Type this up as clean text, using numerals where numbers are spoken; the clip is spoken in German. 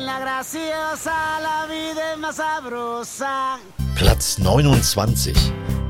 graciosa, la vida es más sabrosa. Platz 29.